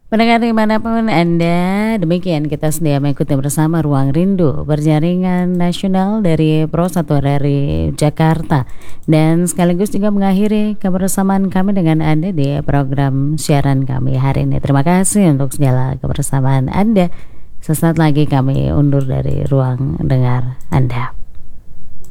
Pendengar dimanapun Anda, demikian kita sedia mengikuti bersama Ruang Rindu berjaringan nasional dari Pro 1 dari Jakarta. Dan sekaligus juga mengakhiri kebersamaan kami dengan Anda di program siaran kami hari ini. Terima kasih untuk segala kebersamaan Anda. Sesaat lagi kami undur dari ruang dengar Anda.